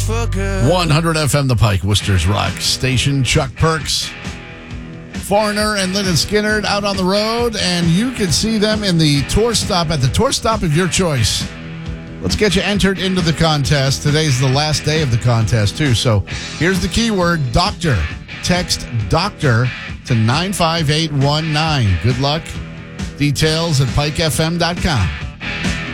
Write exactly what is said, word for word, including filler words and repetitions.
for good. one hundred F M, The Pike, Worcester's Rock Station. Chuck Perks, Foreigner, and Lynyrd Skynyrd out on the road, and you can see them in the tour stop at the tour stop of your choice. Let's get you entered into the contest. Today's the last day of the contest, too. So here's the keyword, doctor. Text doctor to nine five eight one nine. Good luck. Details at pike f m dot com.